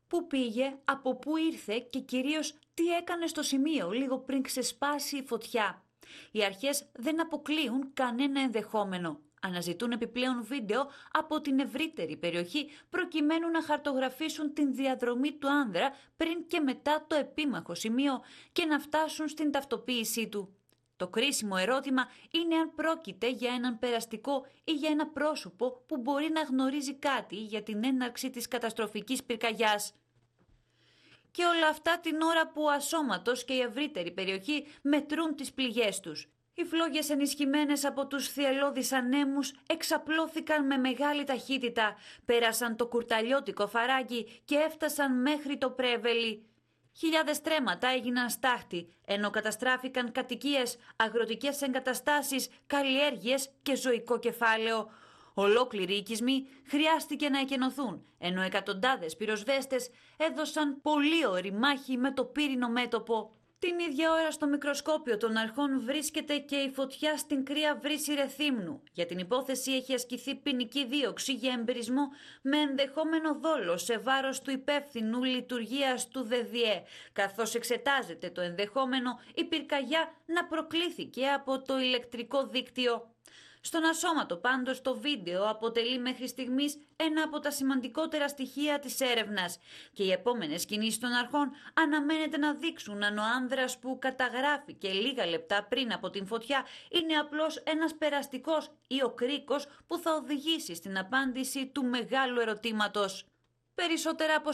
Πού πήγε, από πού ήρθε και κυρίως τι έκανε στο σημείο λίγο πριν ξεσπάσει η φωτιά. Οι αρχές δεν αποκλείουν κανένα ενδεχόμενο. Αναζητούν επιπλέον βίντεο από την ευρύτερη περιοχή προκειμένου να χαρτογραφήσουν την διαδρομή του άνδρα πριν και μετά το επίμαχο σημείο και να φτάσουν στην ταυτοποίησή του. Το κρίσιμο ερώτημα είναι αν πρόκειται για έναν περαστικό ή για ένα πρόσωπο που μπορεί να γνωρίζει κάτι για την έναρξη της καταστροφικής πυρκαγιάς. Και όλα αυτά την ώρα που ο ασώματος και η ευρύτερη περιοχή μετρούν τις πληγές τους. Οι φλόγες ενισχυμένες από τους θυελλώδεις ανέμους εξαπλώθηκαν με μεγάλη ταχύτητα, πέρασαν το κουρταλιώτικο φαράγγι και έφτασαν μέχρι το Πρέβελι. Χιλιάδες στρέμματα έγιναν στάχτη, ενώ καταστράφηκαν κατοικίες, αγροτικές εγκαταστάσεις, καλλιέργειες και ζωικό κεφάλαιο. Ολόκληροι οικισμοί χρειάστηκε να εκενωθούν, ενώ εκατοντάδες πυροσβέστες έδωσαν πολύωρη μάχη με το πύρινο μέτωπο. Την ίδια ώρα στο μικροσκόπιο των αρχών βρίσκεται και η φωτιά στην κρύα βρύση Ρεθύμνου. Για την υπόθεση έχει ασκηθεί ποινική δίωξη για εμπειρισμό με ενδεχόμενο δόλο σε βάρος του υπεύθυνου λειτουργίας του ΔΔΕ, καθώς εξετάζεται το ενδεχόμενο η πυρκαγιά να προκλήθηκε από το ηλεκτρικό δίκτυο. Στον ασώματο πάντως το βίντεο αποτελεί μέχρι στιγμής ένα από τα σημαντικότερα στοιχεία της έρευνας και οι επόμενες κινήσεις των αρχών αναμένεται να δείξουν αν ο άνδρας που καταγράφηκε λίγα λεπτά πριν από την φωτιά είναι απλώς ένας περαστικός ή ο κρίκος που θα οδηγήσει στην απάντηση του μεγάλου ερωτήματος. Περισσότερα από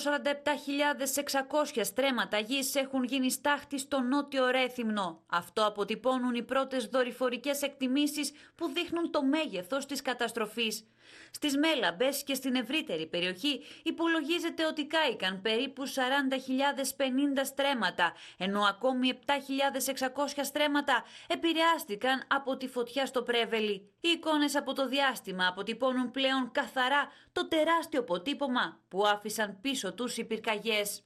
47.600 στρέμματα γης έχουν γίνει στάχτη στο νότιο Ρέθυμνο. Αυτό αποτυπώνουν οι πρώτες δορυφορικές εκτιμήσεις που δείχνουν το μέγεθος της καταστροφής. Στις Μέλαμπες και στην ευρύτερη περιοχή υπολογίζεται ότι κάηκαν περίπου 40.050 στρέμματα, ενώ ακόμη 7.600 στρέμματα επηρεάστηκαν από τη φωτιά στο Πρέβελι. Οι εικόνες από το διάστημα αποτυπώνουν πλέον καθαρά το τεράστιο αποτύπωμα που άφησαν πίσω τους οι πυρκαγιές.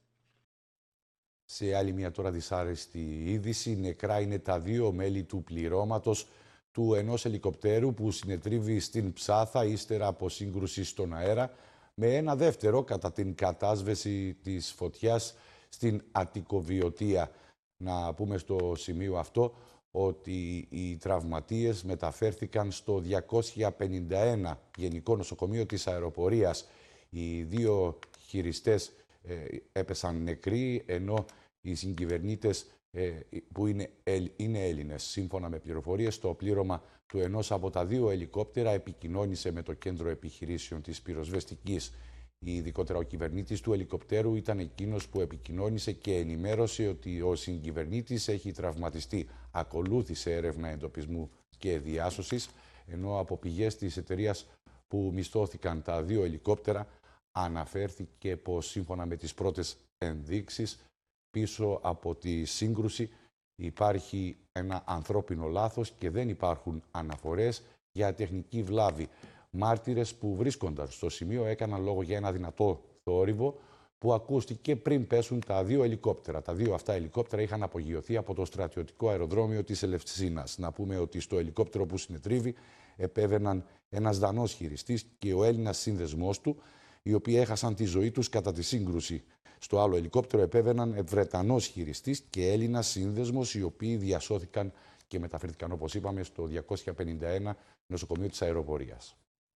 Σε άλλη μια τώρα δυσάρεστη είδηση, νεκρά είναι τα 2 μέλη του πληρώματος του ενός ελικοπτέρου που συνετρίβει στην Ψάθα ύστερα από σύγκρουση στον αέρα, με ένα δεύτερο κατά την κατάσβεση της φωτιάς στην Αττικοβιωτία. Να πούμε στο σημείο αυτό ότι οι τραυματίες μεταφέρθηκαν στο 251 Γενικό Νοσοκομείο της Αεροπορίας. Οι 2 χειριστές έπεσαν νεκροί, ενώ οι συγκυβερνήτες που είναι Έλληνες. Σύμφωνα με πληροφορίες, το πλήρωμα του ενός από τα 2 ελικόπτερα επικοινώνησε με το Κέντρο Επιχειρήσεων της Πυροσβεστικής. Ειδικότερα, ο κυβερνήτης του ελικοπτέρου ήταν εκείνος που επικοινώνησε και ενημέρωσε ότι ο συγκυβερνήτης έχει τραυματιστεί. Ακολούθησε έρευνα εντοπισμού και διάσωσης, ενώ από πηγές της εταιρείας που μισθώθηκαν τα 2 ελικόπτερα αναφέρθηκε πως σύμφωνα με τις πρώτες ενδείξεις πίσω από τη σύγκρουση υπάρχει ένα ανθρώπινο λάθος και δεν υπάρχουν αναφορές για τεχνική βλάβη. Μάρτυρες που βρίσκονταν στο σημείο έκαναν λόγο για ένα δυνατό θόρυβο που ακούστηκε πριν πέσουν τα 2 ελικόπτερα. Τα 2 αυτά ελικόπτερα είχαν απογειωθεί από το στρατιωτικό αεροδρόμιο της Ελευσίνας. Να πούμε ότι στο ελικόπτερο που συνετρίβει επέβαιναν ένας Δανός χειριστής και ο Έλληνας σύνδεσμός του, οι οποίοι έχασαν τη ζωή τους κατά τη σύγκρουση. Στο άλλο ελικόπτερο επέβαιναν Βρετανός χειριστής και Έλληνας σύνδεσμος, οι οποίοι διασώθηκαν και μεταφέρθηκαν, όπως είπαμε, στο 251 νοσοκομείο της Αεροπορίας.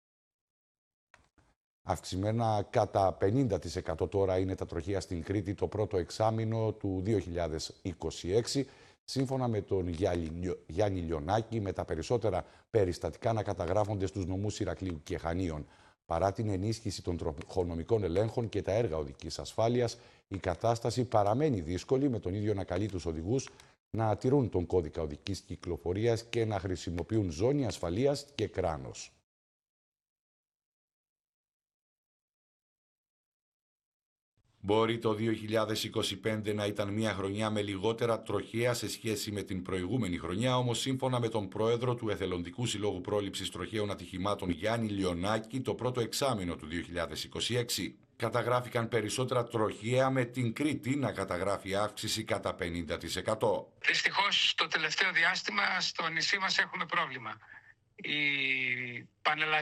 Αυξημένα κατά 50% τώρα είναι τα τροχαία στην Κρήτη το πρώτο εξάμηνο του 2026, σύμφωνα με τον Γιάννη Λιονάκη, με τα περισσότερα περιστατικά να καταγράφονται στους νομούς Ηρακλείου και Χανίων. Παρά την ενίσχυση των τροχονομικών ελέγχων και τα έργα οδικής ασφάλειας, η κατάσταση παραμένει δύσκολη, με τον ίδιο να καλεί τους οδηγούς να τηρούν τον κώδικα οδικής κυκλοφορίας και να χρησιμοποιούν ζώνη ασφαλείας και κράνος. Μπορεί το 2025 να ήταν μια χρονιά με λιγότερα τροχαία σε σχέση με την προηγούμενη χρονιά, όμως σύμφωνα με τον πρόεδρο του Εθελοντικού Συλλόγου Πρόληψης Τροχαίων Ατυχημάτων Γιάννη Λιονάκη, το πρώτο εξάμηνο του 2026 καταγράφηκαν περισσότερα τροχαία, με την Κρήτη να καταγράφει αύξηση κατά 50%. Δυστυχώς το τελευταίο διάστημα στο νησί μας έχουμε πρόβλημα. Η